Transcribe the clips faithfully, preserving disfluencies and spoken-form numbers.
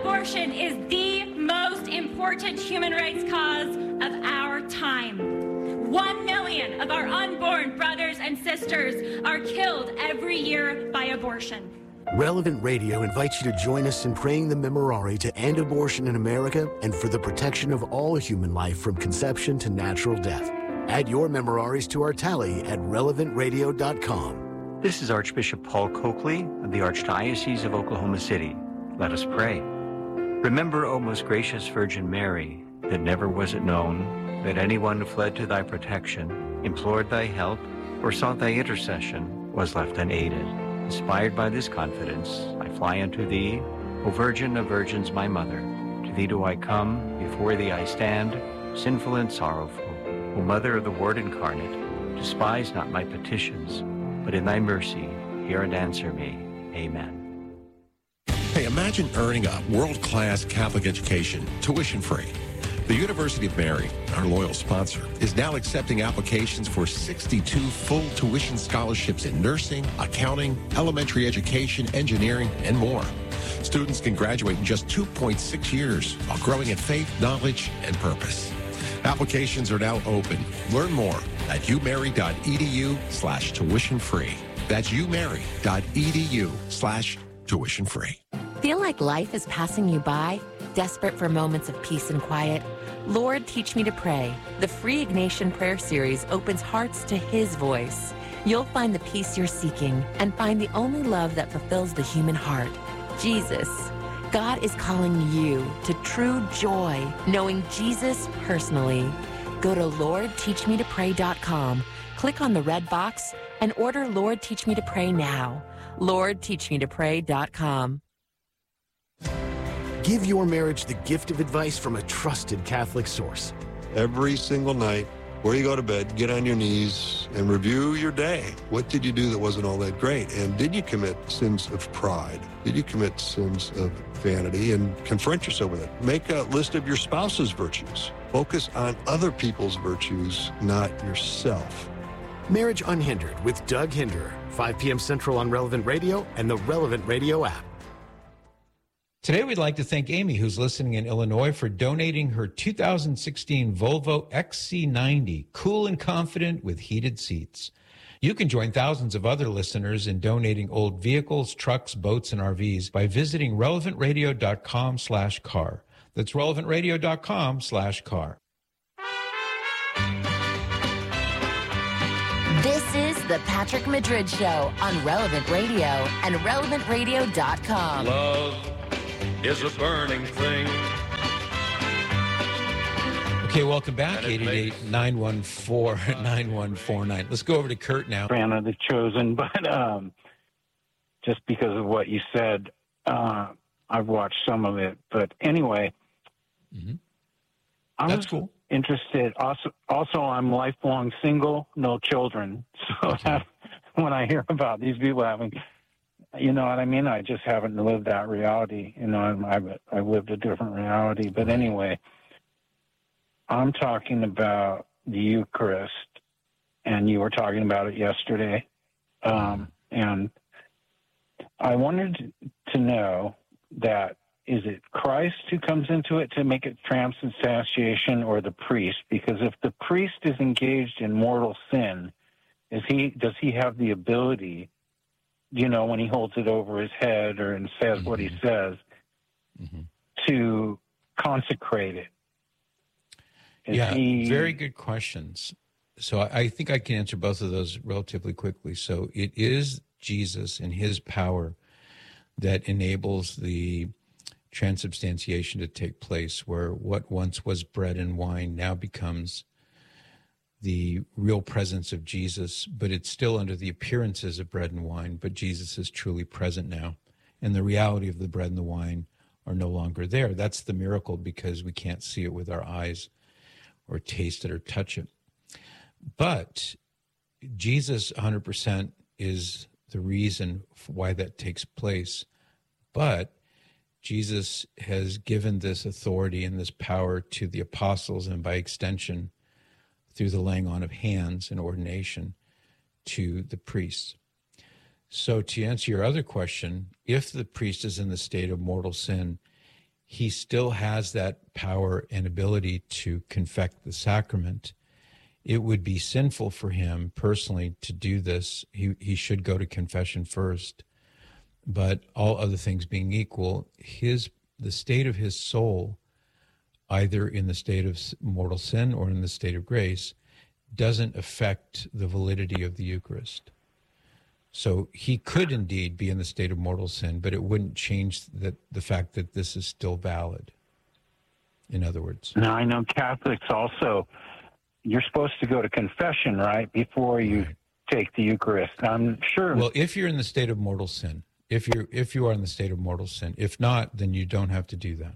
Abortion is the most important human rights cause of our time. One million of our unborn brothers and sisters are killed every year by abortion. Relevant Radio invites you to join us in praying the Memorare to end abortion in America and for the protection of all human life from conception to natural death. Add your Memoraries to our tally at relevant radio dot com. This is Archbishop Paul Coakley of the Archdiocese of Oklahoma City. Let us pray. Remember, O most gracious Virgin Mary, that never was it known that anyone who fled to thy protection, implored thy help, or sought thy intercession was left unaided. Inspired by this confidence, I fly unto thee, O Virgin of Virgins, my Mother. To thee do I come, before thee I stand, sinful and sorrowful. O Mother of the Word incarnate, despise not my petitions, but in thy mercy hear and answer me. Amen. Hey, imagine earning a world-class Catholic education, tuition-free. The University of Mary, our loyal sponsor, is now accepting applications for sixty-two full tuition scholarships in nursing, accounting, elementary education, engineering, and more. Students can graduate in just two point six years while growing in faith, knowledge, and purpose. Applications are now open. Learn more at umary.edu slash tuition free. That's umary.edu slash tuition free. Feel like life is passing you by? Desperate for moments of peace and quiet? Lord, Teach Me to Pray. The free Ignatian Prayer Series opens hearts to His voice. You'll find the peace you're seeking and find the only love that fulfills the human heart, Jesus. God is calling you to true joy, knowing Jesus personally. Go to lord teach me to pray dot com, click on the red box, and order Lord Teach Me to Pray now. lord teach me to pray dot com. Give your marriage the gift of advice from a trusted Catholic source. Every single night, before you go to bed, get on your knees and review your day. What did you do that wasn't all that great? And did you commit sins of pride? Did you commit sins of vanity? And confront yourself with it. Make a list of your spouse's virtues. Focus on other people's virtues, not yourself. Marriage Unhindered with Doug Hinderer, five p.m. Central on Relevant Radio and the Relevant Radio app. Today, we'd like to thank Amy, who's listening in Illinois, for donating her two thousand sixteen Volvo X C ninety, cool and confident with heated seats. You can join thousands of other listeners in donating old vehicles, trucks, boats, and R Vs by visiting relevant radio dot com slash car. That's relevant radio dot com slash car. This is the Patrick Madrid Show on Relevant Radio and relevant radio dot com. Love is a burning thing. Okay, welcome back. eight eight eight, nine one four, nine one four nine. Let's go over to Kurt now. Fan of The Chosen, but um, just because of what you said, uh, I've watched some of it. But anyway, mm-hmm. I That's was cool. interested. Also, also, I'm lifelong single, no children. So Okay. when I hear about these people having, you know what I mean? I just haven't lived that reality. You know, I've, I've lived a different reality. But anyway, I'm talking about the Eucharist, and you were talking about it yesterday. Um, and I wanted to know that, is it Christ who comes into it to make it transubstantiation, or the priest? Because if the priest is engaged in mortal sin, is he does he have the ability, you know, when he holds it over his head or and says mm-hmm. what he says, mm-hmm. to consecrate it? Is yeah, he... very good questions. So I, I think I can answer both of those relatively quickly. So it is Jesus and his power that enables the transubstantiation to take place, where what once was bread and wine now becomes the real presence of Jesus, but it's still under the appearances of bread and wine, but Jesus is truly present now. And the reality of the bread and the wine are no longer there. That's the miracle, because we can't see it with our eyes or taste it or touch it. But Jesus one hundred percent is the reason for why that takes place. But Jesus has given this authority and this power to the apostles, and by extension, through the laying on of hands and ordination, to the priests. So to answer your other question, if the priest is in the state of mortal sin, he still has that power and ability to confect the sacrament. It would be sinful for him personally to do this. He he should go to confession first. But all other things being equal, his the state of his soul, either in the state of mortal sin or in the state of grace, doesn't affect the validity of the Eucharist. So he could indeed be in the state of mortal sin, but it wouldn't change the, the fact that this is still valid, in other words. Now, I know Catholics also, you're supposed to go to confession, right, before you right. take the Eucharist. I'm sure. Well, if you're in the state of mortal sin, if you if you are in the state of mortal sin. If not, then you don't have to do that.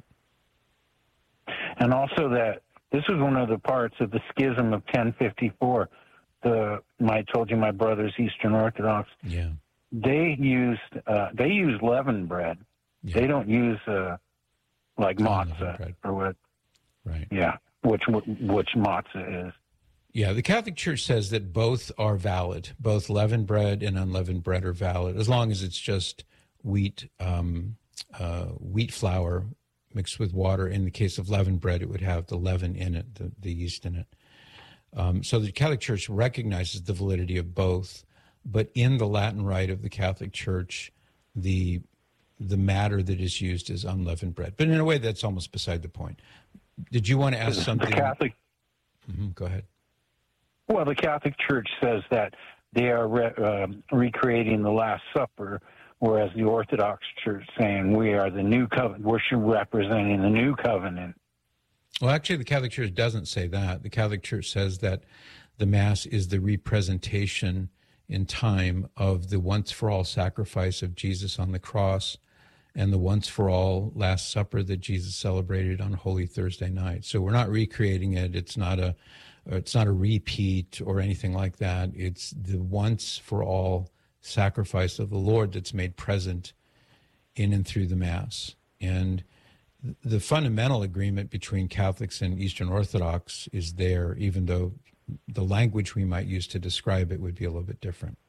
And also that this was one of the parts of the schism of ten fifty-four. The I told you my brother's Eastern Orthodox. Yeah. They used uh, they use leavened bread. Yeah. They don't use uh, like matzah or what. Right. Yeah. Which which matzah is. Yeah, the Catholic Church says that both are valid. Both leavened bread and unleavened bread are valid, as long as it's just wheat um, uh, wheat flour mixed with water. In the case of leavened bread, it would have the leaven in it, the, the yeast in it. Um, so the Catholic Church recognizes the validity of both, but in the Latin Rite of the Catholic Church, the the matter that is used is unleavened bread. But in a way, that's almost beside the point. Did you want to ask something? The Catholic. Mm-hmm, go ahead. Well, the Catholic Church says that they are re, uh, recreating the Last Supper, whereas the Orthodox Church saying we are the new covenant. We're representing the new covenant. Well, actually, the Catholic Church doesn't say that. The Catholic Church says that the Mass is the representation in time of the once-for-all sacrifice of Jesus on the cross and the once-for-all Last Supper that Jesus celebrated on Holy Thursday night. So we're not recreating it. It's not a It's not a repeat or anything like that. It's the once-for-all sacrifice of the Lord that's made present in and through the Mass. And the fundamental agreement between Catholics and Eastern Orthodox is there, even though the language we might use to describe it would be a little bit different.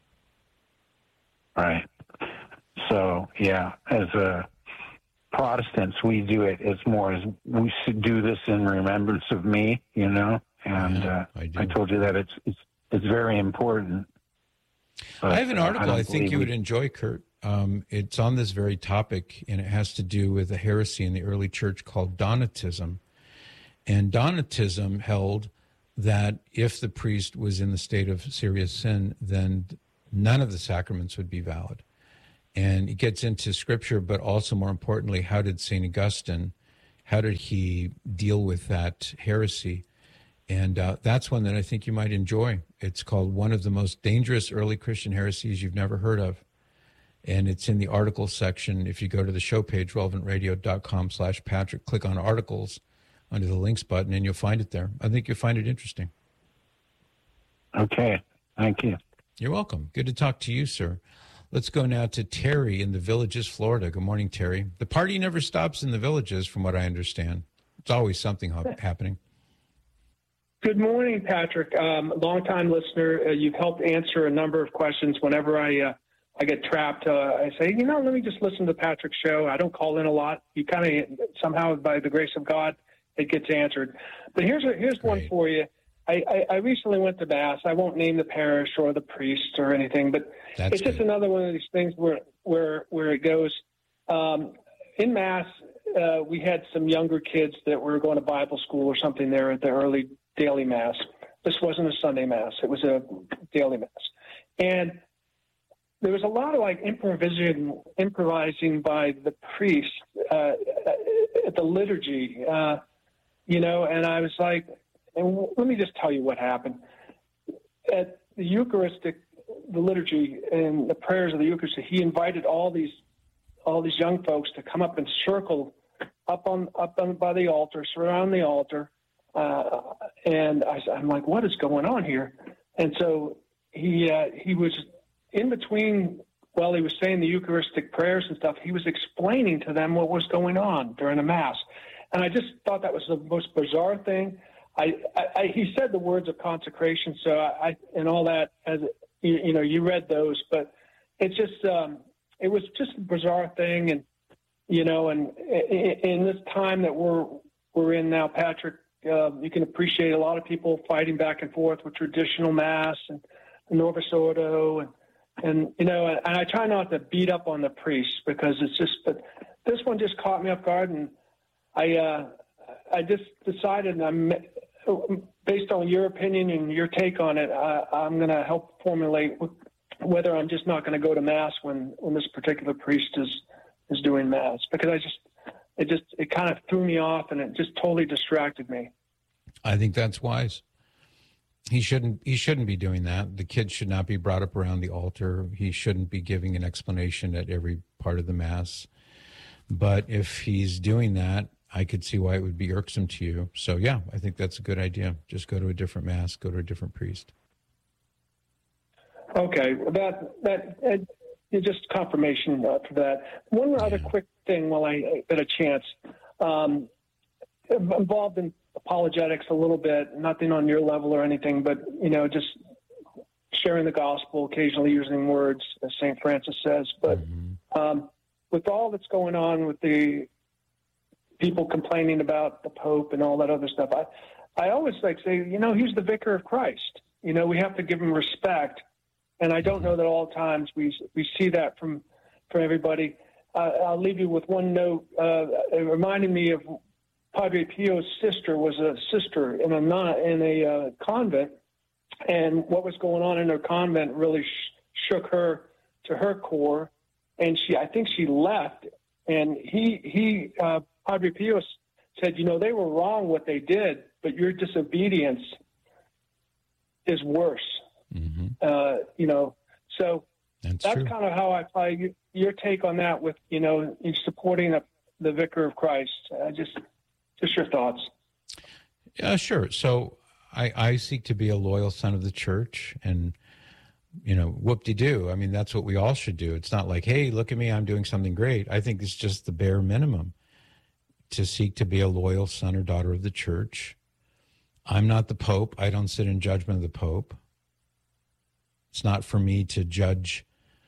Right. So, yeah, as a Protestants, we do it as more as we should do this in remembrance of me, you know? And yeah, uh, I, I told you that it's it's it's very important. But, I have an article uh, I, I think you we... would enjoy, Kurt. Um, it's on this very topic, and it has to do with a heresy in the early church called Donatism. And Donatism held that if the priest was in the state of serious sin, then none of the sacraments would be valid. And it gets into Scripture, but also more importantly, how did Saint Augustine, how did he deal with that heresy? And uh, that's one that I think you might enjoy. It's called One of the Most Dangerous Early Christian Heresies You've Never Heard of. And it's in the articles section. If you go to the show page, relevant radio dot com slash Patrick, click on articles under the links button, and you'll find it there. I think you'll find it interesting. Okay. Thank you. You're welcome. Good to talk to you, sir. Let's go now to Terry in the Villages, Florida. Good morning, Terry. The party never stops in the Villages, from what I understand. It's always something ha- happening. Good morning, Patrick. Um, long-time listener. Uh, you've helped answer a number of questions. Whenever I uh, I get trapped, uh, I say, you know, let me just listen to Patrick's show. I don't call in a lot. You kind of, somehow, by the grace of God, it gets answered. But here's a, here's Great. one for you. I, I, I recently went to Mass. I won't name the parish or the priest or anything, but That's it's just good. another one of these things where where where it goes. Um, in Mass, uh, we had some younger kids that were going to Bible school or something there at the early daily Mass. This wasn't a Sunday Mass. It was a daily Mass. And there was a lot of like improvising, improvising by the priest uh, at the liturgy, uh, you know, and I was like, and let me just tell you what happened. At the Eucharistic, the liturgy and the prayers of the Eucharist, he invited all these all these young folks to come up and circle up on up on by the altar, surround the altar. Uh, and I, I'm like, what is going on here? And so he uh, he was in between while he was saying the Eucharistic prayers and stuff. He was explaining to them what was going on during the Mass, and I just thought that was the most bizarre thing. I, I, I he said the words of consecration, so I, I and all that as you, you know you read those, but it's just um, it was just a bizarre thing, and you know, and in this time that we're we're in now, Patrick, uh, you can appreciate a lot of people fighting back and forth with traditional Mass and Novus Ordo, and and you know, and I try not to beat up on the priests because it's just, but this one just caught me off guard, and I uh, I just decided, and I'm based on your opinion and your take on it, I, I'm going to help formulate whether I'm just not going to go to Mass when when this particular priest is is doing Mass, because I just it just it kind of threw me off, and it just totally distracted me. I think that's wise. He shouldn't he shouldn't be doing that. The kids should not be brought up around the altar. He shouldn't be giving an explanation at every part of the Mass. But if he's doing that, I could see why it would be irksome to you. So yeah, I think that's a good idea. Just go to a different Mass, go to a different priest. Okay, well, that that uh, just confirmation uh, for that. One yeah. other quick thing while I get a chance. Um, I'm involved in apologetics a little bit, nothing on your level or anything, but, you know, just sharing the gospel, occasionally using words, as Saint Francis says. But mm-hmm. um, with all that's going on with the people complaining about the Pope and all that other stuff, I, I always like say, you know, he's the vicar of Christ. You know, we have to give him respect. And I don't know that all times we we see that from, from everybody. Uh, I'll leave you with one note. Uh, it reminded me of Padre Pio's sister was a sister in a non, in a uh, convent, and what was going on in her convent really sh- shook her to her core, and she I think she left. And he he uh, Padre Pio said, you know, they were wrong what they did, but your disobedience is worse. Mm-hmm. Uh, you know, so that's, that's kind of how I apply your take on that. With you know, you supporting a, the Vicar of Christ. I just. Just your thoughts. Yeah, sure. So I, I seek to be a loyal son of the church, and, you know, whoop-de-doo. I mean, that's what we all should do. It's not like, hey, look at me, I'm doing something great. I think it's just the bare minimum to seek to be a loyal son or daughter of the church. I'm not the Pope. I don't sit in judgment of the Pope. It's not for me to judge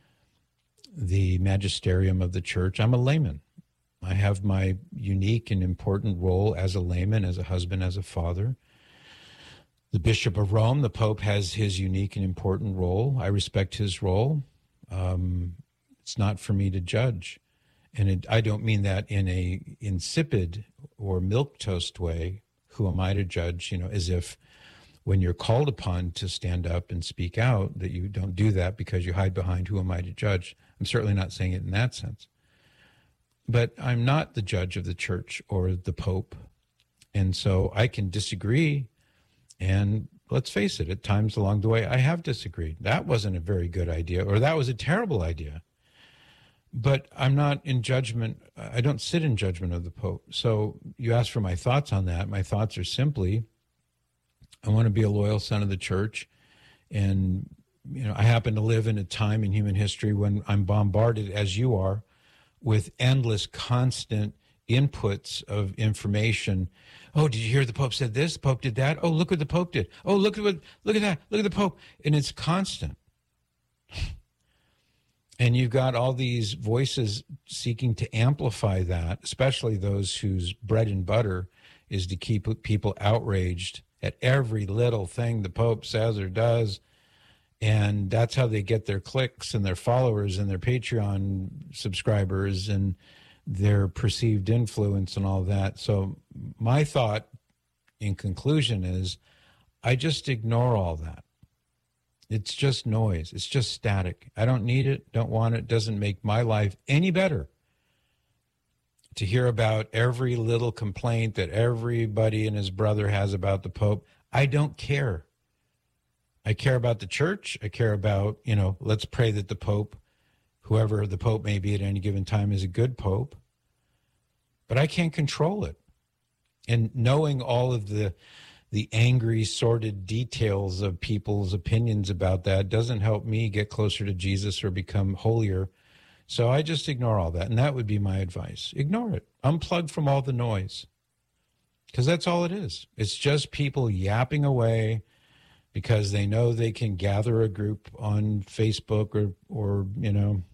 the magisterium of the church. I'm a layman. I have my unique and important role as a layman, as a husband, as a father. The Bishop of Rome, the Pope, has his unique and important role. I respect his role. Um, it's not for me to judge. And it, I don't mean that in a insipid or milquetoast way. Who am I to judge? You know, as if when you're called upon to stand up and speak out, that you don't do that because you hide behind who am I to judge. I'm certainly not saying it in that sense. But I'm not the judge of the church or the Pope. And so I can disagree. And let's face it, at times along the way, I have disagreed. That wasn't a very good idea, or that was a terrible idea. But I'm not in judgment. I don't sit in judgment of the Pope. So you ask for my thoughts on that. My thoughts are simply, I want to be a loyal son of the church. And, you know, I happen to live in a time in human history when I'm bombarded, as you are, with endless, constant inputs of information. Oh, did you hear the Pope said this? The Pope did that? Oh, look what the Pope did. Oh, look at what, look at that. Look at the Pope. And it's constant. And you've got all these voices seeking to amplify that, especially those whose bread and butter is to keep people outraged at every little thing the Pope says or does. And that's how they get their clicks and their followers and their Patreon subscribers and their perceived influence and all that. So my thought in conclusion is I just ignore all that. It's just noise. It's just static. I don't need it, don't want it. It doesn't make my life any better to hear about every little complaint that everybody and his brother has about the Pope. I don't care. I care about the church. I care about, you know, let's pray that the Pope, whoever the Pope may be at any given time, is a good Pope. But I can't control it. And knowing all of the the angry, sordid details of people's opinions about that doesn't help me get closer to Jesus or become holier. So I just ignore all that. And that would be my advice. Ignore it. Unplug from all the noise. Because that's all it is. It's just people yapping away because they know they can gather a group on Facebook or, or you know,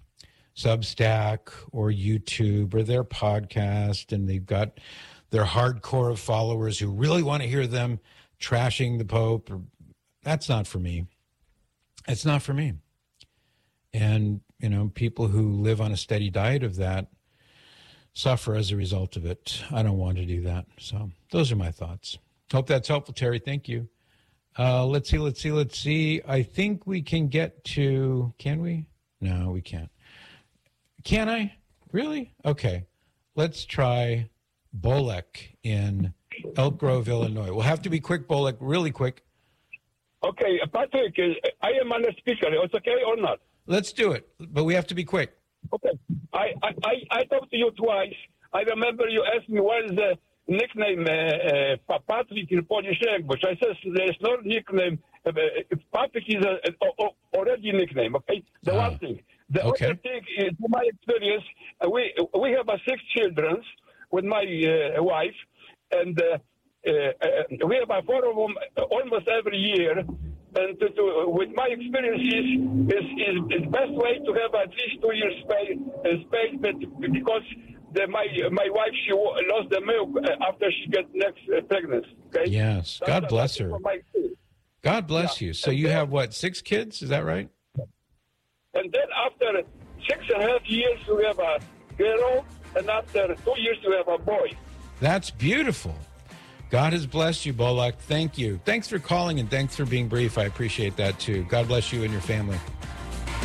Substack or YouTube or their podcast, and they've got their hardcore of followers who really want to hear them trashing the Pope. That's not for me. It's not for me. And, you know, people who live on a steady diet of that suffer as a result of it. I don't want to do that. So those are my thoughts. Hope that's helpful, Terry. Thank you. Uh, let's see, let's see, let's see. I think we can get to, can we? No, we can't. Can I? Really? Okay. Let's try Bolek in Elk Grove, Illinois. We'll have to be quick, Bolek, really quick. Okay, Patrick, I am on the speaker. It's okay or not? Let's do it, but we have to be quick. Okay. I, I, I, I talked to you twice. I remember you asked me what is the nickname uh, uh, Patrick in Polish language. I said there's no nickname. Uh, Patrick is a, a, a already nickname, okay? The uh, one thing. The okay. other thing is, in my experience, uh, we we have uh, six children with my uh, wife, and uh, uh, uh, we have uh, four of them almost every year. And to, to, with my experiences, is is is best way to have at least two years space, uh, space but because the, my my wife, she lost the milk after she got next uh, pregnancy. Okay. Yes. God that's, bless her. God bless yeah. you. So and you then, have what, six kids? Is that right? And then after six and a half years, we have a girl, and after two years, we have a boy. That's beautiful. God has blessed you, Bolek. Thank you. Thanks for calling, and thanks for being brief. I appreciate that, too. God bless you and your family.